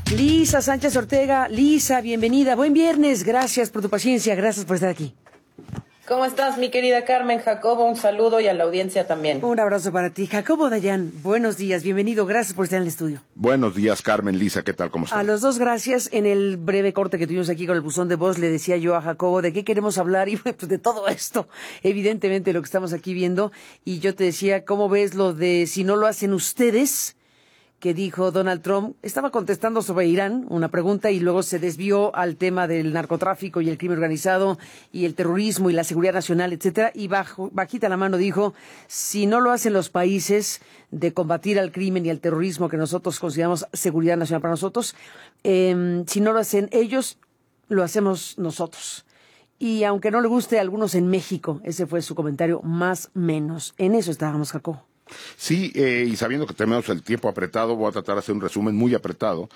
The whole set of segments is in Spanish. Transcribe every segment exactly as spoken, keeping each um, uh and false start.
Lisa Sánchez Ortega. Lisa, bienvenida. Buen viernes. Gracias por tu paciencia. Gracias por estar aquí. ¿Cómo estás, mi querida Carmen? Jacobo, un saludo y a la audiencia también. Un abrazo para ti. Jacobo Dayan, buenos días. Bienvenido. Gracias por estar en el estudio. Buenos días, Carmen, Lisa. ¿Qué tal? ¿Cómo están? A los dos, gracias. En el breve corte que tuvimos aquí con el buzón de voz, le decía yo a Jacobo de qué queremos hablar y pues de todo esto. Evidentemente lo que estamos aquí viendo. Y yo te decía, ¿cómo ves lo de si no lo hacen ustedes? Que dijo Donald Trump, estaba contestando sobre Irán, una pregunta, y luego se desvió al tema del narcotráfico y el crimen organizado y el terrorismo y la seguridad nacional, etcétera, y bajo, bajita la mano dijo, si no lo hacen los países de combatir al crimen y al terrorismo que nosotros consideramos seguridad nacional para nosotros, eh, si no lo hacen ellos, lo hacemos nosotros. Y aunque no le guste a algunos en México, ese fue su comentario más menos. En eso estábamos, Jacobo. Sí, eh, y sabiendo que tenemos el tiempo apretado, voy a tratar de hacer un resumen muy apretado.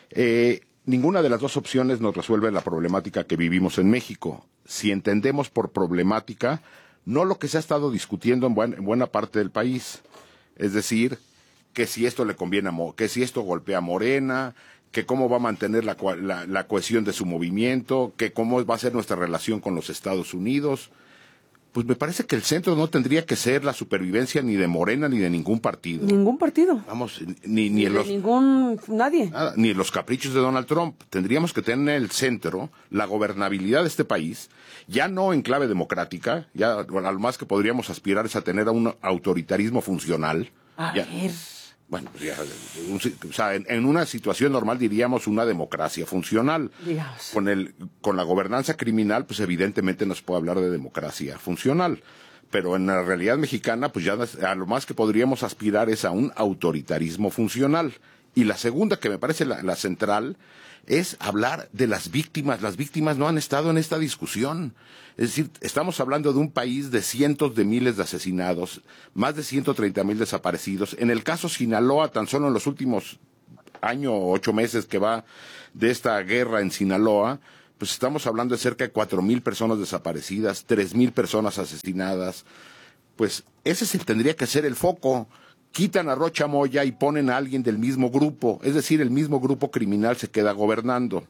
Eh, ninguna de las dos opciones nos resuelve la problemática que vivimos en México. Si entendemos por problemática, no lo que se ha estado discutiendo en, buen, en buena parte del país, es decir, que si esto le conviene a Mo, que si esto golpea a Morena, que cómo va a mantener la, la, la cohesión de su movimiento, que cómo va a ser nuestra relación con los Estados Unidos. Pues me parece que el centro no tendría que ser la supervivencia ni de Morena ni de ningún partido. Ningún partido. Vamos, ni, ni, ni en de los... ningún... nadie. Nada, ni en los caprichos de Donald Trump. Tendríamos que tener en el centro la gobernabilidad de este país, ya no en clave democrática, ya bueno, a lo más que podríamos aspirar es a tener a un autoritarismo funcional. A ya. ver... Bueno, pues ya, un, o sea, en, en una situación normal diríamos una democracia funcional. Digamos. Con el, con la gobernanza criminal, pues evidentemente no se puede hablar de democracia funcional. Pero en la realidad mexicana, pues ya a lo más que podríamos aspirar es a un autoritarismo funcional. Y la segunda, que me parece la, la central, es hablar de las víctimas. Las víctimas no han estado en esta discusión. Es decir, estamos hablando de un país de cientos de miles de asesinados, más de ciento treinta mil desaparecidos. En el caso Sinaloa, tan solo en los últimos año o ocho meses que va de esta guerra en Sinaloa, pues estamos hablando de cerca de cuatro mil personas desaparecidas, tres mil personas asesinadas. Pues ese se tendría que ser el foco. Quitan a Rocha Moya y ponen a alguien del mismo grupo, es decir, el mismo grupo criminal se queda gobernando.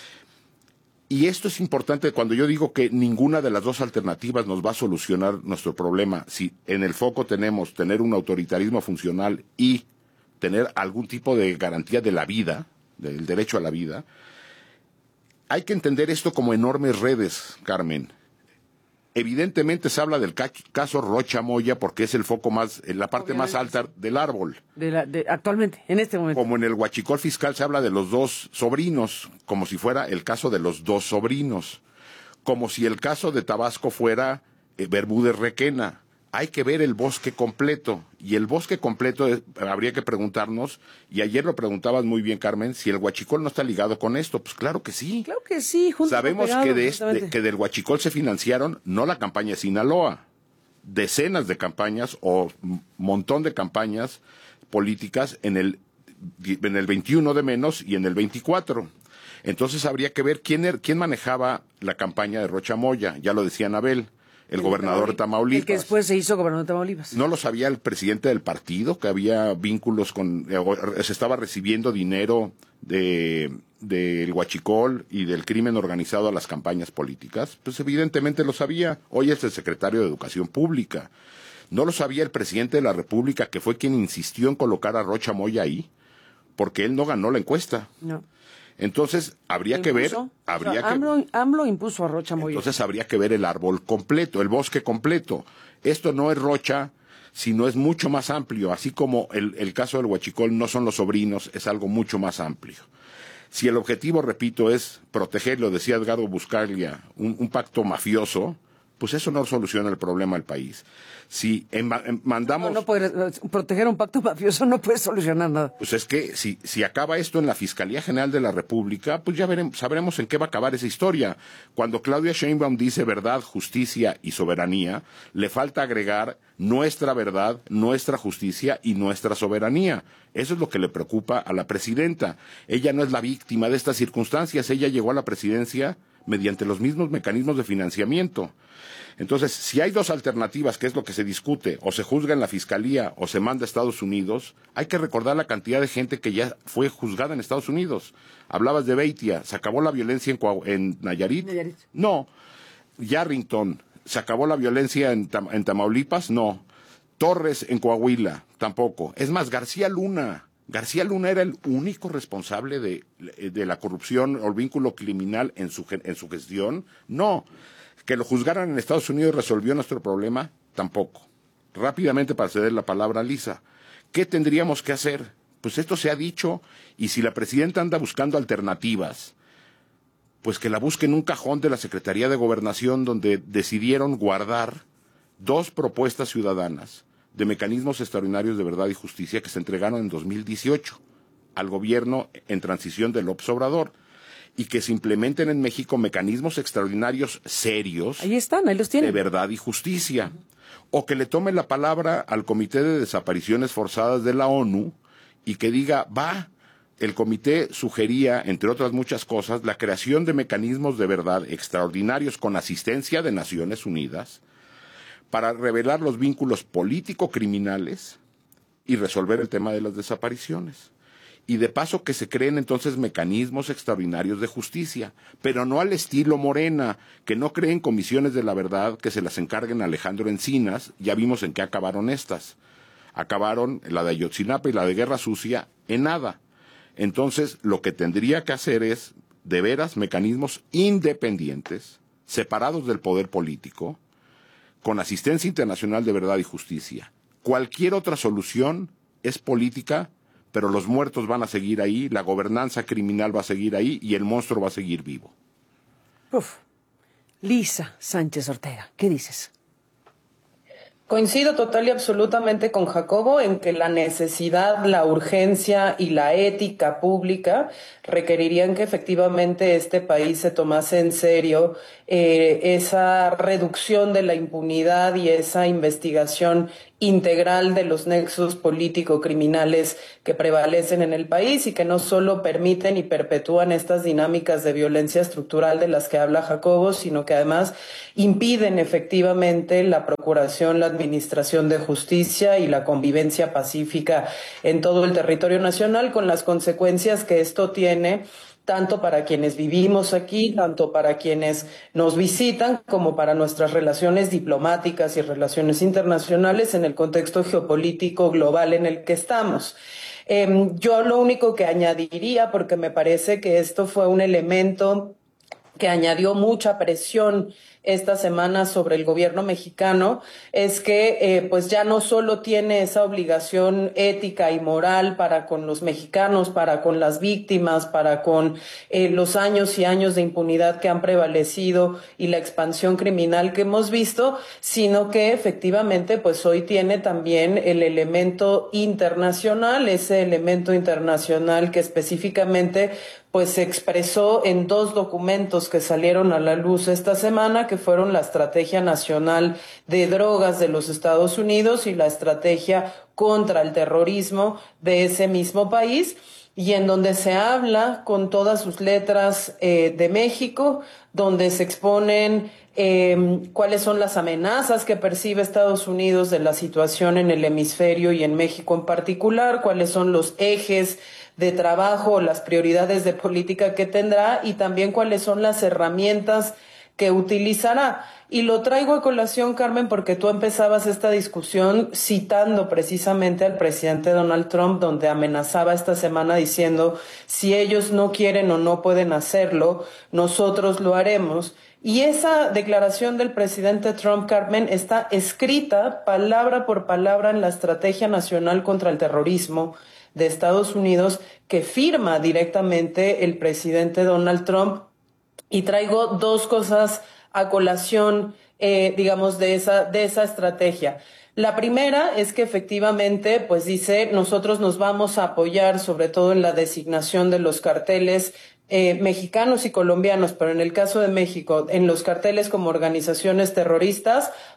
Y esto es importante cuando yo digo que ninguna de las dos alternativas nos va a solucionar nuestro problema. Si en el foco tenemos tener un autoritarismo funcional y tener algún tipo de garantía de la vida, del derecho a la vida, hay que entender esto como enormes redes, Carmen. Evidentemente se habla del caso Rocha Moya porque es el foco más, la parte Obviamente, más alta del árbol. De la, de, actualmente, en este momento. Como en el huachicol fiscal se habla de los dos sobrinos, como si fuera el caso de los dos sobrinos. Como si el caso de Tabasco fuera eh, Bermúdez Requena. Hay que ver el bosque completo. Y el bosque completo eh, habría que preguntarnos, y ayer lo preguntabas muy bien, Carmen, si el huachicol no está ligado con esto. Pues claro que sí. Claro que sí. Junto Sabemos pegado, que, de este, que del huachicol se financiaron no la campaña de Sinaloa, decenas de campañas o un montón de campañas políticas en el, en el veintiuno de menos y en el veinticuatro. Entonces habría que ver quién, er, quién manejaba la campaña de Rocha Moya. Ya lo decía Anabel. El, el gobernador de Tamaulipas. El que después se hizo gobernador de Tamaulipas. ¿No lo sabía el presidente del partido, que había vínculos con... Eh, se estaba recibiendo dinero de del huachicol y del crimen organizado a las campañas políticas? Pues evidentemente lo sabía. Hoy es el secretario de Educación Pública. ¿No lo sabía el presidente de la República, que fue quien insistió en colocar a Rocha Moya ahí? Porque él no ganó la encuesta. No. Entonces, habría que ver... habría o sea, que, AMLO, AMLO impuso a Rocha Moya. Entonces, habría que ver el árbol completo, el bosque completo. Esto no es Rocha, sino es mucho más amplio. Así como el, el caso del huachicol no son los sobrinos, es algo mucho más amplio. Si el objetivo, repito, es proteger, lo decía Edgardo Buscaglia, un, un pacto mafioso, pues eso no soluciona el problema del país. Si en, en, mandamos... No, no puede, proteger un pacto mafioso no puede solucionar nada. Pues es que si, si acaba esto en la Fiscalía General de la República, pues ya veremos, sabremos en qué va a acabar esa historia. Cuando Claudia Sheinbaum dice verdad, justicia y soberanía, le falta agregar nuestra verdad, nuestra justicia y nuestra soberanía. Eso es lo que le preocupa a la presidenta. Ella no es la víctima de estas circunstancias, ella llegó a la presidencia mediante los mismos mecanismos de financiamiento. Entonces, si hay dos alternativas, que es lo que se discute, o se juzga en la Fiscalía o se manda a Estados Unidos, hay que recordar la cantidad de gente que ya fue juzgada en Estados Unidos. Hablabas de Beitia, ¿se acabó la violencia en, Coahu- en Nayarit? Nayarit. No. Yarrington, ¿se acabó la violencia en, Tam- en Tamaulipas? No. Torres en Coahuila, tampoco. Es más, García Luna. García Luna era el único responsable de, de la corrupción o el vínculo criminal en su, en su gestión. No. Que lo juzgaran en Estados Unidos resolvió nuestro problema, tampoco. Rápidamente, para ceder la palabra a Lisa, ¿qué tendríamos que hacer? Pues esto se ha dicho, y si la presidenta anda buscando alternativas, pues que la busque en un cajón de la Secretaría de Gobernación, donde decidieron guardar dos propuestas ciudadanas de mecanismos extraordinarios de verdad y justicia que se entregaron en dos mil dieciocho al gobierno en transición de López Obrador, y que se implementen en México mecanismos extraordinarios serios. Ahí están, ahí los tienen. De verdad y justicia. O que le tome la palabra al Comité de Desapariciones Forzadas de la ONU y que diga, va, el comité sugería, entre otras muchas cosas, la creación de mecanismos de verdad extraordinarios con asistencia de Naciones Unidas para revelar los vínculos político-criminales y resolver el tema de las desapariciones. Y de paso que se creen entonces mecanismos extraordinarios de justicia, pero no al estilo Morena, que no creen comisiones de la verdad que se las encarguen a Alejandro Encinas. Ya vimos en qué acabaron estas. Acabaron la de Ayotzinapa y la de Guerra Sucia en nada. Entonces, lo que tendría que hacer es, de veras, mecanismos independientes, separados del poder político, con asistencia internacional de verdad y justicia. Cualquier otra solución es política, pero los muertos van a seguir ahí, la gobernanza criminal va a seguir ahí y el monstruo va a seguir vivo. Uf. Lisa Sánchez Ortega, ¿qué dices? Coincido total y absolutamente con Jacobo en que la necesidad, la urgencia y la ética pública requerirían que efectivamente este país se tomase en serio eh, esa reducción de la impunidad y esa investigación integral de los nexos político-criminales que prevalecen en el país y que no solo permiten y perpetúan estas dinámicas de violencia estructural de las que habla Jacobo, sino que además impiden efectivamente la procuración, la administración de justicia y la convivencia pacífica en todo el territorio nacional, con las consecuencias que esto tiene tanto para quienes vivimos aquí, tanto para quienes nos visitan, como para nuestras relaciones diplomáticas y relaciones internacionales en el contexto geopolítico global en el que estamos. Eh, yo lo único que añadiría, porque me parece que esto fue un elemento que añadió mucha presión esta semana sobre el gobierno mexicano, es que eh, pues ya no solo tiene esa obligación ética y moral para con los mexicanos, para con las víctimas, para con eh, los años y años de impunidad que han prevalecido y la expansión criminal que hemos visto, sino que efectivamente pues hoy tiene también el elemento internacional, ese elemento internacional que específicamente pues se expresó en dos documentos que salieron a la luz esta semana, que fueron la Estrategia Nacional de Drogas de los Estados Unidos y la Estrategia contra el Terrorismo de ese mismo país, y en donde se habla con todas sus letras eh, de México, donde se exponen eh, cuáles son las amenazas que percibe Estados Unidos de la situación en el hemisferio y en México en particular, cuáles son los ejes de trabajo, las prioridades de política que tendrá y también cuáles son las herramientas que utilizará. Y lo traigo a colación, Carmen, porque tú empezabas esta discusión citando precisamente al presidente Donald Trump, donde amenazaba esta semana diciendo, si ellos no quieren o no pueden hacerlo, nosotros lo haremos. Y esa declaración del presidente Trump, Carmen, está escrita palabra por palabra en la Estrategia Nacional contra el Terrorismo de Estados Unidos, que firma directamente el presidente Donald Trump. Y traigo dos cosas a colación, eh, digamos, de esa, de esa estrategia. La primera es que efectivamente, pues dice, nosotros nos vamos a apoyar sobre todo en la designación de los carteles eh, mexicanos y colombianos, pero en el caso de México, en los carteles como organizaciones terroristas,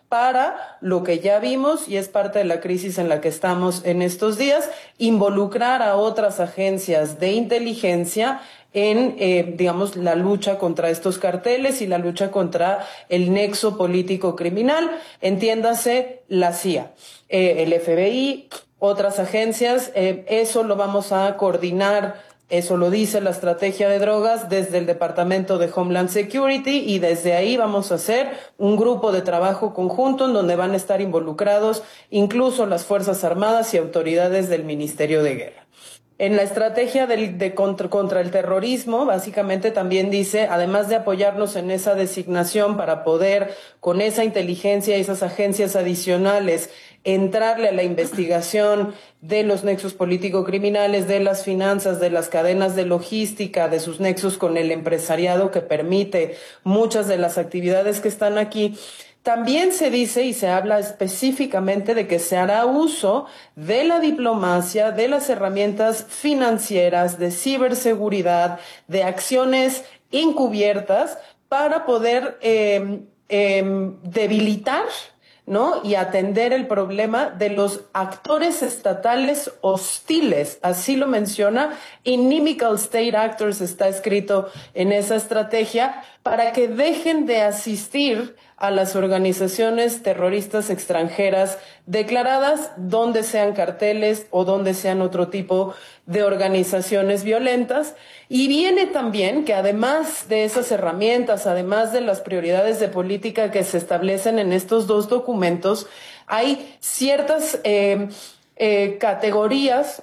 para lo que ya vimos, y es parte de la crisis en la que estamos en estos días, involucrar a otras agencias de inteligencia en, eh, digamos, la lucha contra estos carteles y la lucha contra el nexo político criminal, entiéndase la C I A, eh, el F B I, otras agencias, eh, eso lo vamos a coordinar. Eso lo dice la estrategia de drogas desde el Departamento de Homeland Security, y desde ahí vamos a hacer un grupo de trabajo conjunto en donde van a estar involucrados incluso las Fuerzas Armadas y autoridades del Ministerio de Guerra. En la estrategia de, de contra, contra el terrorismo, básicamente también dice, además de apoyarnos en esa designación para poder, con esa inteligencia y esas agencias adicionales, entrarle a la investigación de los nexos político-criminales, de las finanzas, de las cadenas de logística, de sus nexos con el empresariado que permite muchas de las actividades que están aquí. También se dice y se habla específicamente de que se hará uso de la diplomacia, de las herramientas financieras, de ciberseguridad, de acciones encubiertas para poder eh, eh, debilitar, ¿no? Y atender el problema de los actores estatales hostiles, así lo menciona, inimical state actors está escrito en esa estrategia, para que dejen de asistir a las organizaciones terroristas extranjeras declaradas, donde sean carteles o donde sean otro tipo de organizaciones violentas. Y viene también que además de esas herramientas, además de las prioridades de política que se establecen en estos dos documentos, hay ciertas eh, eh, categorías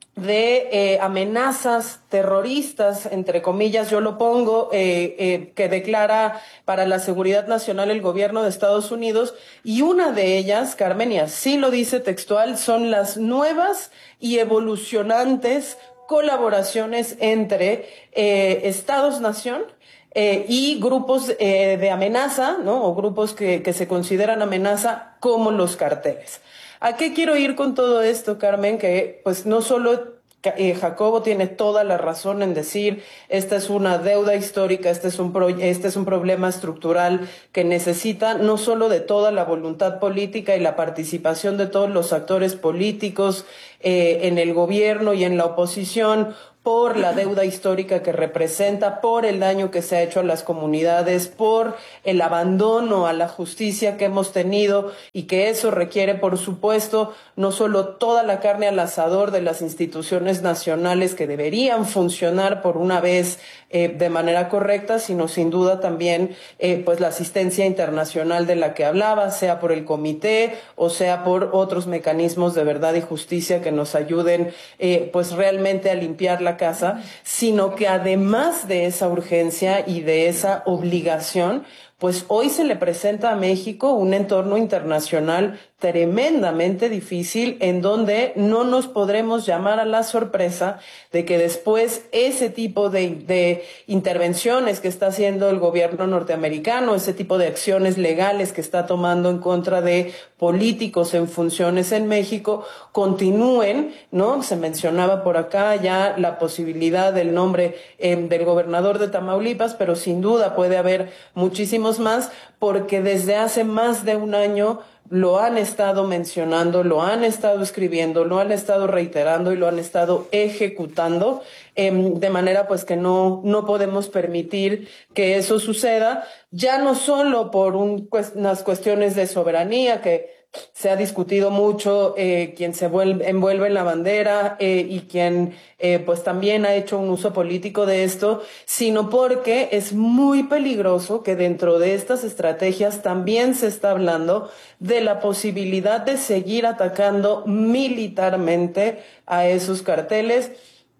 de eh, amenazas terroristas, entre comillas, yo lo pongo, eh, eh, que declara para la seguridad nacional el gobierno de Estados Unidos, y una de ellas, Carmen, y así lo dice textual, son las nuevas y evolucionantes colaboraciones entre eh, Estados-nación eh, y grupos eh, de amenaza, ¿no? O grupos que, que se consideran amenaza, como los carteles. ¿A qué quiero ir con todo esto, Carmen? Que pues no solo eh, Jacobo tiene toda la razón en decir, esta es una deuda histórica, este es un pro, este es un problema estructural que necesita no solo de toda la voluntad política y la participación de todos los actores políticos eh, en el gobierno y en la oposición, por la deuda histórica que representa, por el daño que se ha hecho a las comunidades, por el abandono a la justicia que hemos tenido, y que eso requiere, por supuesto, no solo toda la carne al asador de las instituciones nacionales que deberían funcionar por una vez eh, de manera correcta, sino sin duda también eh, pues la asistencia internacional de la que hablaba, sea por el comité o sea por otros mecanismos de verdad y justicia que nos ayuden eh, pues realmente a limpiar la casa, sino que además de esa urgencia y de esa obligación, pues hoy se le presenta a México un entorno internacional tremendamente difícil, en donde no nos podremos llamar a la sorpresa de que después ese tipo de, de intervenciones que está haciendo el gobierno norteamericano, ese tipo de acciones legales que está tomando en contra de políticos en funciones en México, continúen, ¿no? Se mencionaba por acá ya la posibilidad del nombre eh, del gobernador de Tamaulipas, pero sin duda puede haber muchísimos más, porque desde hace más de un año lo han estado mencionando, lo han estado escribiendo, lo han estado reiterando y lo han estado ejecutando, eh, de manera pues que no, no podemos permitir que eso suceda, ya no solo por un, pues, unas cuestiones de soberanía que se ha discutido mucho, eh, quien se vuelve, envuelve en la bandera eh, y quien eh, pues también ha hecho un uso político de esto, sino porque es muy peligroso que dentro de estas estrategias también se está hablando de la posibilidad de seguir atacando militarmente a esos carteles.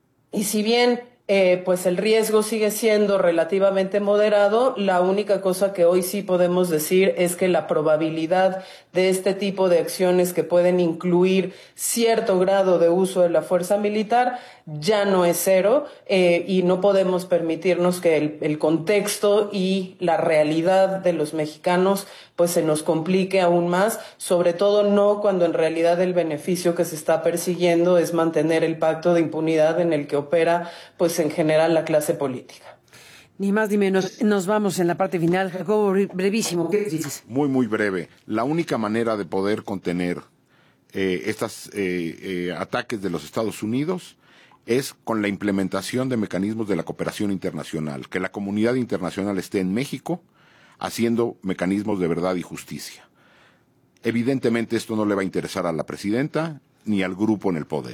Y si bien Eh, pues el riesgo sigue siendo relativamente moderado, la única cosa que hoy sí podemos decir es que la probabilidad de este tipo de acciones, que pueden incluir cierto grado de uso de la fuerza militar, ya no es cero, eh, y no podemos permitirnos que el, el contexto y la realidad de los mexicanos pues se nos complique aún más, sobre todo no cuando en realidad el beneficio que se está persiguiendo es mantener el pacto de impunidad en el que opera pues en general la clase política. Ni más ni menos. Nos vamos en la parte final. Jacobo, brevísimo. ¿Qué dices? Muy, muy breve. La única manera de poder contener eh, estos eh, eh, ataques de los Estados Unidos es con la implementación de mecanismos de la cooperación internacional. Que la comunidad internacional esté en México haciendo mecanismos de verdad y justicia. Evidentemente esto no le va a interesar a la presidenta ni al grupo en el poder.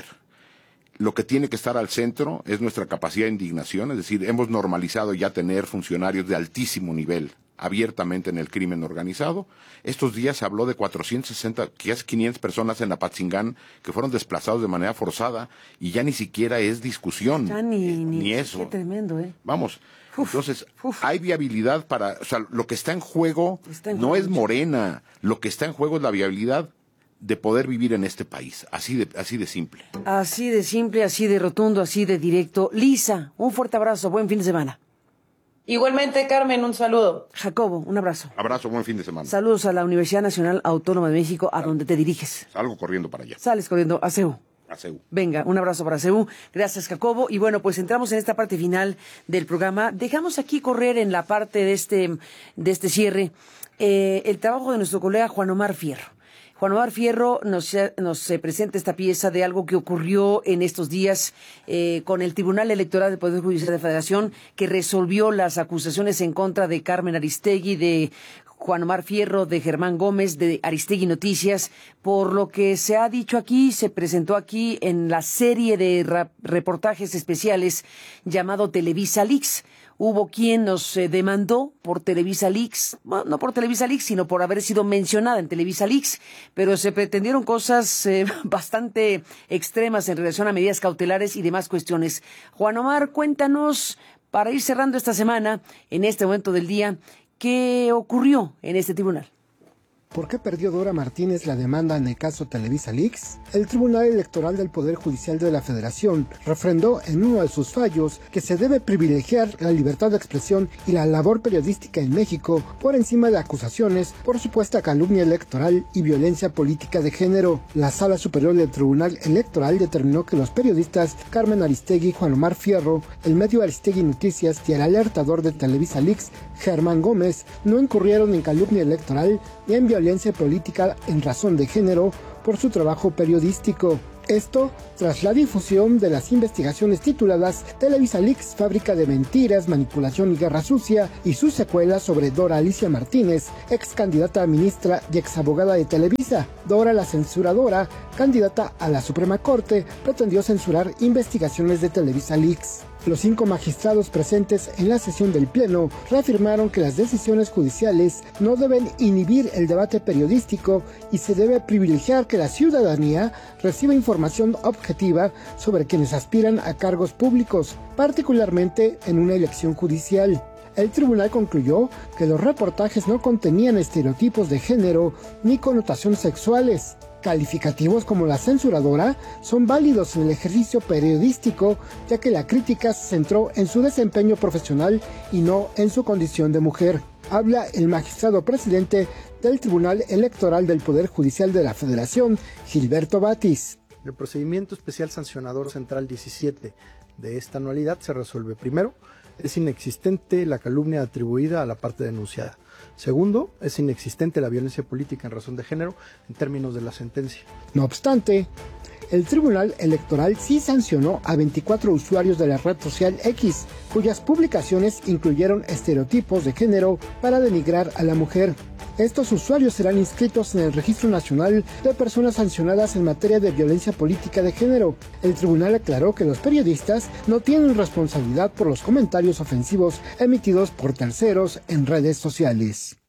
Lo que tiene que estar al centro es nuestra capacidad de indignación, es decir, hemos normalizado ya tener funcionarios de altísimo nivel abiertamente en el crimen organizado. Estos días se habló de cuatrocientas sesenta, quizás quinientas personas en Apatzingán que fueron desplazados de manera forzada y ya ni siquiera es discusión. Ya ni, eh, ni, ni eso. Qué tremendo, ¿eh? Vamos. Uf, Entonces, uf. hay viabilidad para... O sea, lo que está en juego está en no juego es Morena. Lo que está en juego es la viabilidad de poder vivir en este país. Así de, así de simple. Así de simple, así de rotundo, así de directo. Lisa, un fuerte abrazo. Buen fin de semana. Igualmente, Carmen, un saludo. Jacobo, un abrazo. Abrazo, buen fin de semana. Saludos a la Universidad Nacional Autónoma de México, a donde te diriges. Salgo corriendo para allá. Sales corriendo a C E U. A C E U. Venga, un abrazo para C E U. Gracias, Jacobo. Y bueno, pues entramos en esta parte final del programa. Dejamos aquí correr en la parte de este, de este cierre eh, el trabajo de nuestro colega Juan Omar Fierro. Juan Omar Fierro nos, nos eh, presenta esta pieza de algo que ocurrió en estos días eh, con el Tribunal Electoral del Poder Judicial de la Federación, que resolvió las acusaciones en contra de Carmen Aristegui, de Juan Omar Fierro, de Germán Gómez, de Aristegui Noticias. Por lo que se ha dicho aquí, se presentó aquí en la serie de reportajes especiales llamado Televisa Leaks. Hubo quien nos eh, demandó por Televisa Leaks, bueno, no por Televisa Leaks, sino por haber sido mencionada en Televisa Leaks, pero se pretendieron cosas eh, bastante extremas en relación a medidas cautelares y demás cuestiones. Juan Omar, cuéntanos, para ir cerrando esta semana, en este momento del día, ¿qué ocurrió en este tribunal? ¿Por qué perdió Dora Martínez la demanda en el caso Televisa Leaks? El Tribunal Electoral del Poder Judicial de la Federación refrendó en uno de sus fallos que se debe privilegiar la libertad de expresión y la labor periodística en México por encima de acusaciones por supuesta calumnia electoral y violencia política de género. La Sala Superior del Tribunal Electoral determinó que los periodistas Carmen Aristegui, Juan Omar Fierro, el medio Aristegui Noticias y el alertador de Televisa Leaks, Germán Gómez, no incurrieron en calumnia electoral ni en violencia política en razón de género por su trabajo periodístico. Esto tras la difusión de las investigaciones tituladas Televisa Leaks, fábrica de mentiras, manipulación y guerra sucia, y sus secuelas sobre Dora Alicia Martínez, ex candidata a ministra y ex abogada de Televisa. Dora, la censuradora, candidata a la Suprema Corte, pretendió censurar investigaciones de Televisa Leaks. Los cinco magistrados presentes en la sesión del Pleno reafirmaron que las decisiones judiciales no deben inhibir el debate periodístico y se debe privilegiar que la ciudadanía reciba información objetiva sobre quienes aspiran a cargos públicos, particularmente en una elección judicial. El tribunal concluyó que los reportajes no contenían estereotipos de género ni connotaciones sexuales. Calificativos como la censuradora son válidos en el ejercicio periodístico, ya que la crítica se centró en su desempeño profesional y no en su condición de mujer. Habla el magistrado presidente del Tribunal Electoral del Poder Judicial de la Federación, Gilberto Batis. El procedimiento especial sancionador central diecisiete de esta anualidad se resuelve. Primero, es inexistente la calumnia atribuida a la parte denunciada. Segundo, es inexistente la violencia política en razón de género en términos de la sentencia. No obstante, el Tribunal Electoral sí sancionó a veinticuatro usuarios de la red social X, cuyas publicaciones incluyeron estereotipos de género para denigrar a la mujer. Estos usuarios serán inscritos en el Registro Nacional de Personas Sancionadas en materia de violencia política de género. El tribunal aclaró que los periodistas no tienen responsabilidad por los comentarios ofensivos emitidos por terceros en redes sociales.